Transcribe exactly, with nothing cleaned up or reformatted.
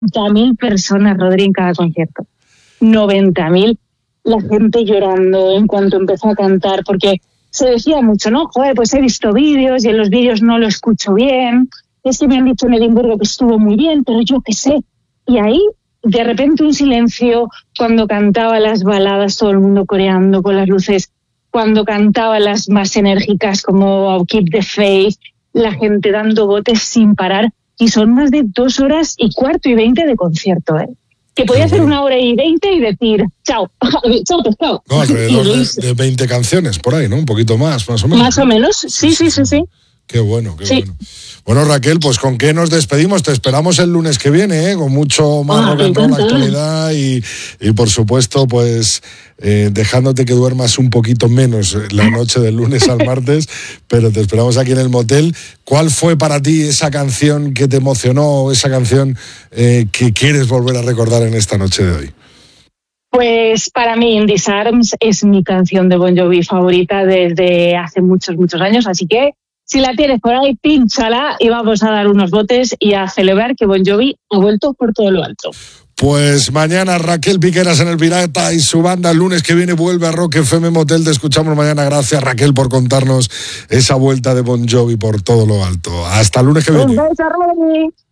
mil personas, Rodri, en cada concierto. noventa mil. La gente llorando en cuanto empezó a cantar, porque se decía mucho, ¿no? Joder, pues he visto vídeos y en los vídeos no lo escucho bien. Es que me han dicho en Edimburgo que estuvo muy bien, pero yo qué sé. Y ahí, de repente, un silencio cuando cantaba las baladas, todo el mundo coreando con las luces. Cuando cantaba las más enérgicas como Keep the Faith, la gente dando botes sin parar. Y son más de dos horas y cuarto y veinte de concierto, ¿eh? Que podía hacer una hora y veinte y decir, chao, chao, chao. No, alrededor de, de veinte canciones, por ahí, ¿no? Un poquito más, más o menos. Más o menos, sí, sí, sí, sí. Qué bueno, qué sí. bueno. Bueno, Raquel, pues ¿con qué nos despedimos? Te esperamos el lunes que viene, ¿eh? Con mucho más ah, rock and roll, actualidad y, y, por supuesto, pues eh, dejándote que duermas un poquito menos la noche del lunes al martes, pero te esperamos aquí en el motel. ¿Cuál fue para ti esa canción que te emocionó, esa canción eh, que quieres volver a recordar en esta noche de hoy? Pues para mí In Disarms es mi canción de Bon Jovi favorita desde hace muchos, muchos años, así que si la tienes por ahí, pínchala y vamos a dar unos botes y a celebrar que Bon Jovi ha vuelto por todo lo alto. Pues mañana Raquel Piqueras en El Pirata y su banda. El lunes que viene vuelve a Rock F M Motel. Te escuchamos mañana. Gracias, Raquel, por contarnos esa vuelta de Bon Jovi por todo lo alto. Hasta el lunes que viene. Un beso, Rodri.